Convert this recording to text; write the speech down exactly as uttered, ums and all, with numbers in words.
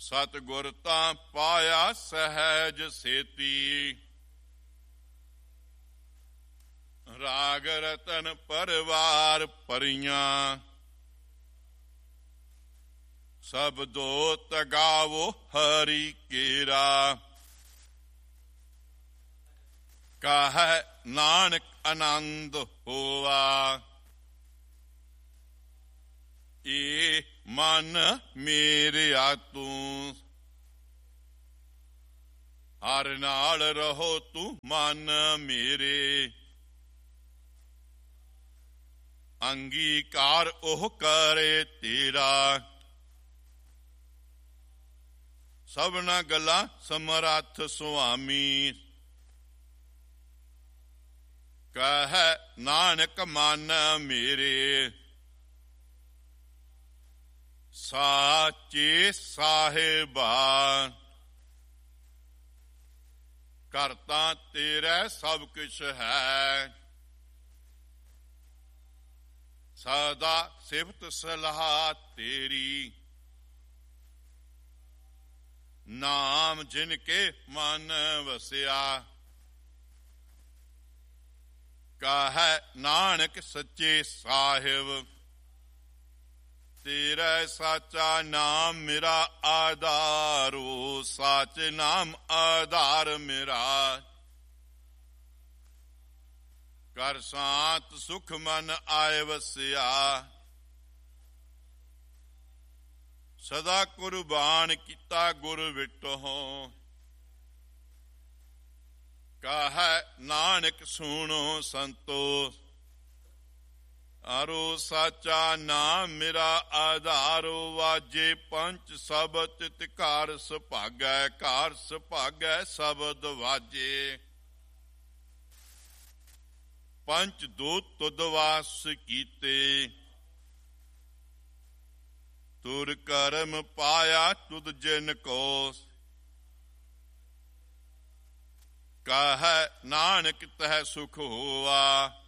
ਸਤਿਗੁਰ ਤਾਂ ਪਾਇਆ ਸਹਿਜ ਸੇਤੀ। ਰਾਗ ਰਤਨ ਪਰਵਾਰ ਭਰੀਆਂ, ਸਬਦੋ ਤਗਾਵੋ ਹਰੀ ਕੇਰਾ। ਕਾਹੈ ਨਾਨਕ ਆਨੰਦ ਹੋਵਾ, ਏ ਮਨ ਮੇਰਿਆ ਤੂੰ। ਹਰ ਨਾਲ ਰਹੋ ਤੂੰ ਮਨ ਮੇਰੇ, ਅੰਗੀਕਾਰ ਉਹ ਕਰੇ ਤੇਰਾ। ਸਭਨਾ ਗੱਲਾਂ ਸਮਰੱਥ ਸੁਆਮੀ, ਕਹੈ ਨਾਨਕ ਮਨ ਮੇਰੇ। ਸਾਚੇ ਸਾਹਿਬਾ, ਕਰਤਾ ਤੇਰਾ ਸਭ ਕੁਛ ਹੈ। ਸਦਾ ਸਿਫਤ ਸਲਾਹ ਤੇਰੀ, ਨਾਮ ਜਿਨ ਕੇ ਮਨ ਵਸਿਆ। ਕਹੈ ਨਾਨਕ ਸੱਚੇ ਸਾਹਿਬ, ਤੇਰਾ ਸਾਚਾ ਨਾਮ ਮੇਰਾ ਆਧਾਰੋ। ਸਾਚ ਨਾਮ ਆਧਾਰ ਮੇਰਾ, ਕਰ ਸਾਤ ਸੁਖ ਮਨ ਆਏ ਵਸਿਆ। ਸਦਾ ਕੁਰਬਾਨ ਕੀਤਾ ਗੁਰ ਵਿਟਹੁ, ਕਹੈ ਨਾਨਕ ਸੁਣੋ ਸੰਤੋ। ਆਰੋ ਸਾਚਾ ਨਾਮ ਮੇਰਾ ਆਧਾਰੋ। ਵਾਜੇ ਪੰਚ ਸਬਦ ਤਿਤ ਘਰ ਸੁਭਾਗੈ, ਘਰ ਸੁਭਾਗੈ ਸ਼ਬਦ ਵਾਜੇ। ਪੰਚ ਦੂਤ ਤੁਧ ਵਾਸ ਕੀਤੇ, ਤੁਰ ਕਰਮ ਪਾਇਆ ਤੁਧ ਜਿਨ ਕੋ। ਕਹੈ ਨਾਨਕ ਤਹਿ ਸੁਖ ਹੋਆ,